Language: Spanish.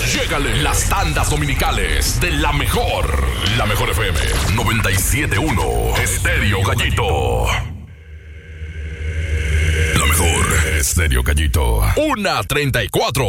Llégale las tandas dominicales de la mejor. La mejor FM 97.1 Estéreo Gallito. La mejor Estéreo Gallito. 1:34.